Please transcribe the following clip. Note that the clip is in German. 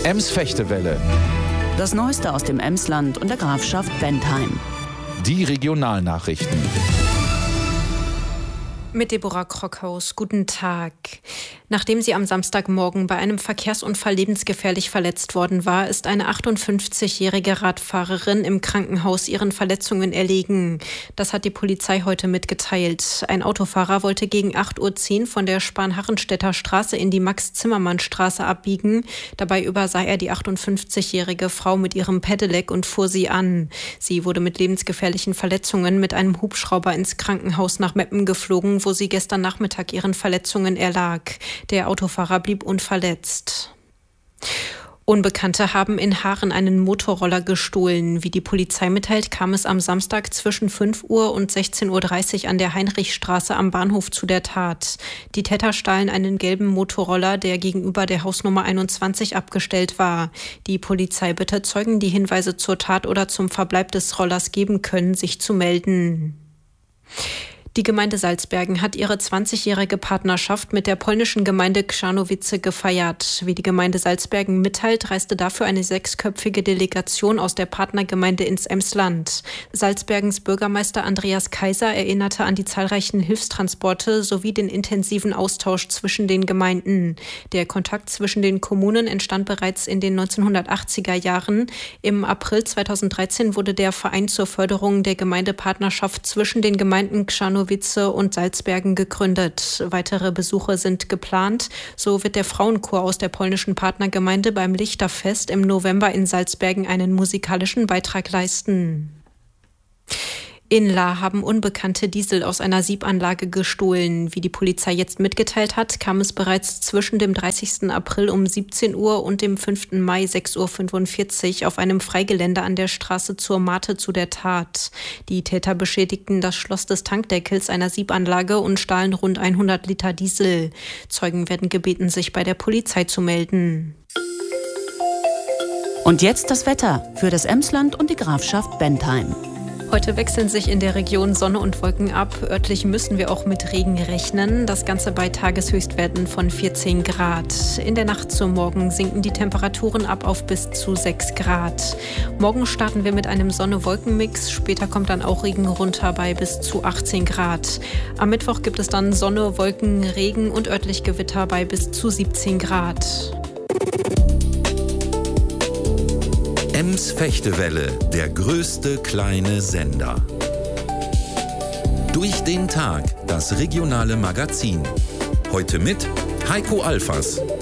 Ems-Fechtewelle. Das Neueste aus dem Emsland und der Grafschaft Bentheim. Die Regionalnachrichten. Mit Deborah Krockhaus. Guten Tag. Nachdem sie am Samstagmorgen bei einem Verkehrsunfall lebensgefährlich verletzt worden war, ist eine 58-jährige Radfahrerin im Krankenhaus ihren Verletzungen erlegen. Das hat die Polizei heute mitgeteilt. Ein Autofahrer wollte gegen 8:10 Uhr von der Spanharrenstädter Straße in die Max-Zimmermann-Straße abbiegen. Dabei übersah er die 58-jährige Frau mit ihrem Pedelec und fuhr sie an. Sie wurde mit lebensgefährlichen Verletzungen mit einem Hubschrauber ins Krankenhaus nach Meppen geflogen, wo sie gestern Nachmittag ihren Verletzungen erlag. Der Autofahrer blieb unverletzt. Unbekannte haben in Haaren einen Motorroller gestohlen. Wie die Polizei mitteilt, kam es am Samstag zwischen 5 Uhr und 16:30 Uhr an der Heinrichstraße am Bahnhof zu der Tat. Die Täter stahlen einen gelben Motorroller, der gegenüber der Hausnummer 21 abgestellt war. Die Polizei bittet Zeugen, die Hinweise zur Tat oder zum Verbleib des Rollers geben können, sich zu melden. Die Gemeinde Salzbergen hat ihre 20-jährige Partnerschaft mit der polnischen Gemeinde Krzanowice gefeiert. Wie die Gemeinde Salzbergen mitteilt, reiste dafür eine 6-köpfige Delegation aus der Partnergemeinde ins Emsland. Salzbergens Bürgermeister Andreas Kaiser erinnerte an die zahlreichen Hilfstransporte sowie den intensiven Austausch zwischen den Gemeinden. Der Kontakt zwischen den Kommunen entstand bereits in den 1980er Jahren. Im April 2013 wurde der Verein zur Förderung der Gemeindepartnerschaft zwischen den Gemeinden Krzanowice und Salzbergen gegründet. Weitere Besuche sind geplant. So wird der Frauenchor aus der polnischen Partnergemeinde beim Lichterfest im November in Salzbergen einen musikalischen Beitrag leisten. In Lahr haben Unbekannte Diesel aus einer Siebanlage gestohlen. Wie die Polizei jetzt mitgeteilt hat, kam es bereits zwischen dem 30. April um 17 Uhr und dem 5. Mai 6:45 Uhr auf einem Freigelände an der Straße zur Mate zu der Tat. Die Täter beschädigten das Schloss des Tankdeckels einer Siebanlage und stahlen rund 100 Liter Diesel. Zeugen werden gebeten, sich bei der Polizei zu melden. Und jetzt das Wetter für das Emsland und die Grafschaft Bentheim. Heute wechseln sich in der Region Sonne und Wolken ab. Örtlich müssen wir auch mit Regen rechnen. Das Ganze bei Tageshöchstwerten von 14 Grad. In der Nacht zum Morgen sinken die Temperaturen ab auf bis zu 6 Grad. Morgen starten wir mit einem Sonne-Wolken-Mix. Später kommt dann auch Regen runter bei bis zu 18 Grad. Am Mittwoch gibt es dann Sonne, Wolken, Regen und örtlich Gewitter bei bis zu 17 Grad. Ems-Fechtewelle, der größte kleine Sender. Durch den Tag, das regionale Magazin. Heute mit Heiko Alfers.